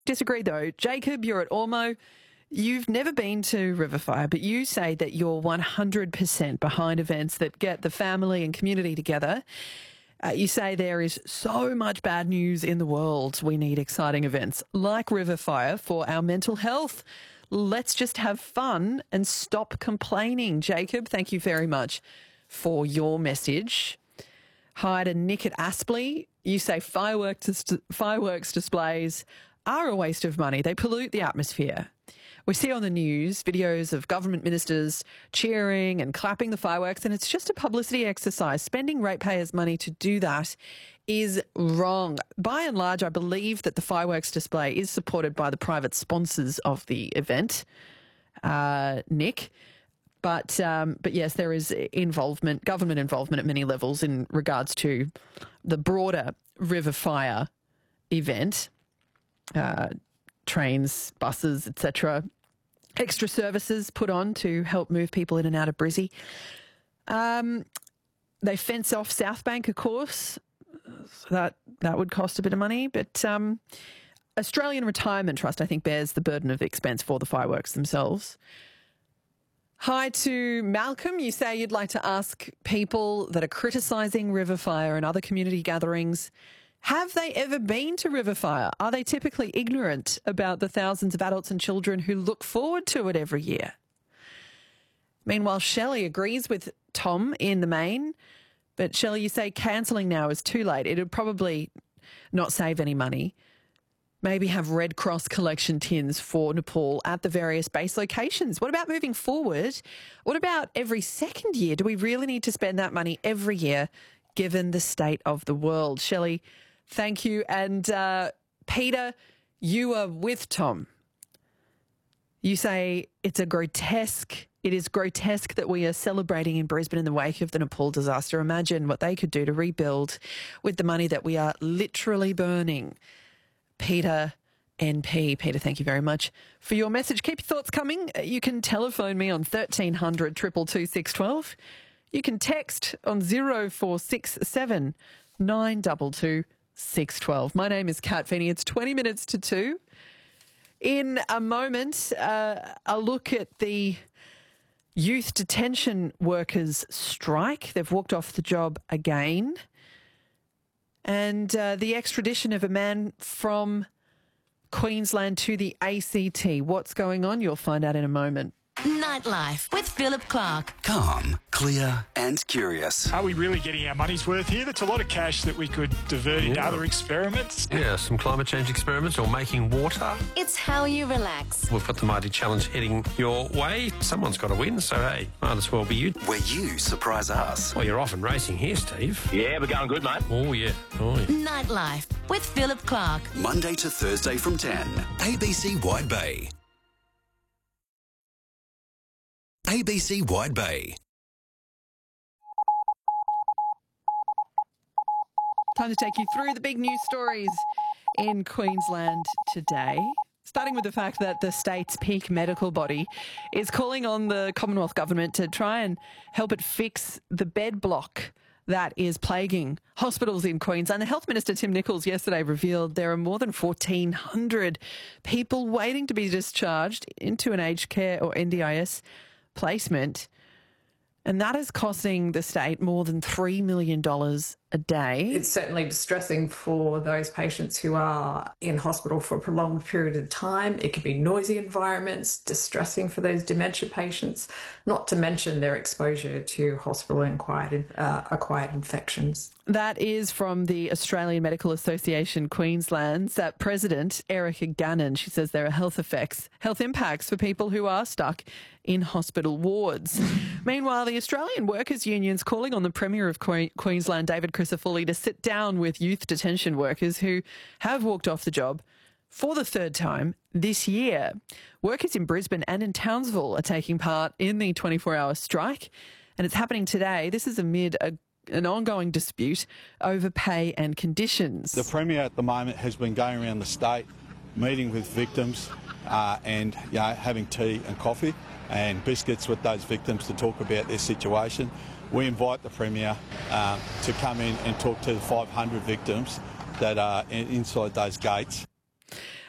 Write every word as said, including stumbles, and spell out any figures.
Disagree though. Jacob, you're at Ormo. You've never been to Riverfire, but you say that you're one hundred percent behind events that get the family and community together. Uh, you say there is so much bad news in the world. We need exciting events like Riverfire for our mental health. Let's just have fun and stop complaining. Jacob, thank you very much for your message. Hi to Nick at Aspley. You say fireworks, fireworks displays are a waste of money. They pollute the atmosphere. We see on the news videos of government ministers cheering and clapping the fireworks, and it's just a publicity exercise. Spending ratepayers' money to do that is wrong. By and large, I believe that the fireworks display is supported by the private sponsors of the event, uh, Nick. But um, but yes, there is involvement, government involvement at many levels in regards to the broader Riverfire event. Uh, trains, buses, et cetera. Extra services put on to help move people in and out of Brizzy. Um, they fence off South Bank, of course. So that that would cost a bit of money. But um, Australian Retirement Trust, I think, bears the burden of the expense for the fireworks themselves. Hi to Malcolm. You say you'd like to ask people that are criticising Riverfire and other community gatherings, have they ever been to Riverfire? Are they typically ignorant about the thousands of adults and children who look forward to it every year? Meanwhile, Shelley agrees with Tom in the main, but Shelley, you say cancelling now is too late. It would probably not save any money. Maybe have Red Cross collection tins for Nepal at the various base locations. What about moving forward? What about every second year? Do we really need to spend that money every year given the state of the world? Shelley, thank you. And uh, Peter, you are with Tom. You say it's a grotesque, it is grotesque that we are celebrating in Brisbane in the wake of the Nepal disaster. Imagine what they could do to rebuild with the money that we are literally burning. Peter N P. Peter, thank you very much for your message. Keep your thoughts coming. You can telephone me on thirteen hundred, two two two, six one two. You can text on zero four six seven, nine two two, six one two. My name is Kat Feeney. It's twenty minutes to two. In a moment, uh, a look at the youth detention workers' strike. They've walked off the job again. And uh, the extradition of a man from Queensland to the A C T. What's going on? You'll find out in a moment. Nightlife with Philip Clark. Calm, clear and curious. Are we really getting our money's worth here? That's a lot of cash that we could divert into Yeah. other experiments. Yeah, some climate change experiments or making water. It's how you relax. We've got the Mighty Challenge heading your way. Someone's got to win, so hey, might as well be you. Where you surprise us. Well, you're off and racing here, Steve. Yeah, we're going good, mate. Oh, yeah. Oh, yeah. Nightlife with Philip Clark. Monday to Thursday from ten. A B C Wide Bay. A B C Wide Bay. Time to take you through the big news stories in Queensland today. Starting with the fact that the state's peak medical body is calling on the Commonwealth Government to try and help it fix the bed block that is plaguing hospitals in Queensland. The Health Minister, Tim Nicholls, yesterday revealed there are more than fourteen hundred people waiting to be discharged into an aged care or N D I S placement. And that is costing the state more than three million dollars a day. It's certainly distressing for those patients who are in hospital for a prolonged period of time. It could be noisy environments, distressing for those dementia patients, not to mention their exposure to hospital-acquired uh, acquired infections. That is from the Australian Medical Association Queensland's uh, president, Erica Gannon. She says there are health effects, health impacts for people who are stuck in hospital wards. Meanwhile, the Australian Workers' Union's calling on the Premier of que- Queensland, David Crisafulli, to sit down with youth detention workers who have walked off the job for the third time this year. Workers in Brisbane and in Townsville are taking part in the twenty-four hour strike, and it's happening today. This is amid a an ongoing dispute over pay and conditions. The Premier at the moment has been going around the state, meeting with victims uh, and you know, having tea and coffee and biscuits with those victims to talk about their situation. We invite the Premier uh, to come in and talk to the five hundred victims that are in, inside those gates.